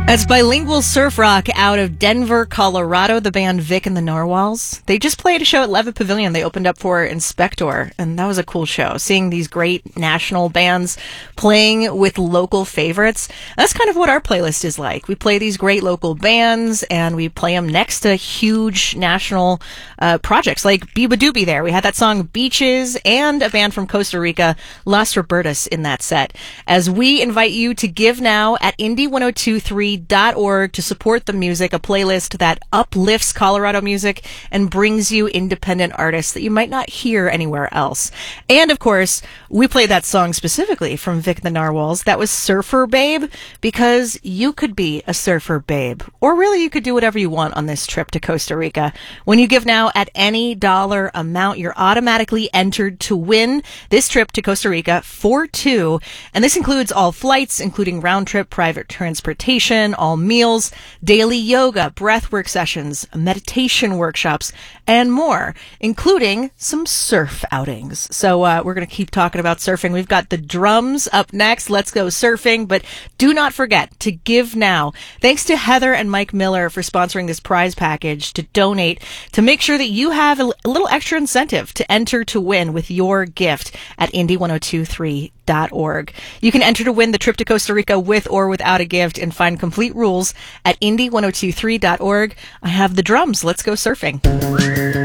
That's bilingual surf rock out of Denver, Colorado, the band Vic and the Narwhals. They just played a show at Levitt Pavilion. They opened up for Inspector, and that was a cool show. Seeing these great national bands playing with local favorites, that's kind of what our playlist is like. We play these great local bands, and we play them next to huge national projects like Biba Doobie there. We had that song Beaches and a band from Costa Rica, Las Robertas, in that set. As we invite you to give now at Indie1023.org to support the music, a playlist that uplifts Colorado music and brings you independent artists that you might not hear anywhere else. And of course, we played that song specifically from Vic and the Narwhals. That was Surfer Babe, because you could be a surfer babe. Or really, you could do whatever you want on this trip to Costa Rica. When you give now at any dollar amount, you're automatically entered to win this trip to Costa Rica for two. And this includes all flights, including round-trip private transportation, all meals, daily yoga, breathwork sessions, meditation workshops, and more, including some surf outings. So we're going to keep talking about surfing. We've got the drums up next. Let's go surfing. But do not forget to give now. Thanks to Heather and Mike Miller for sponsoring this prize package to donate to make sure that you have a little extra incentive to enter to win with your gift at Indie1023.org. You can enter to win the trip to Costa Rica with or without a gift and find complete rules at Indie1023.org. I have the drums. Let's go surfing.